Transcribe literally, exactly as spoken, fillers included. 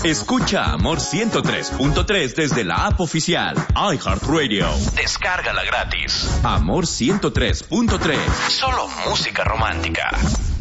Escucha Amor ciento tres punto tres desde la app oficial iHeartRadio. Descárgala gratis. Amor ciento tres punto tres. Solo música romántica.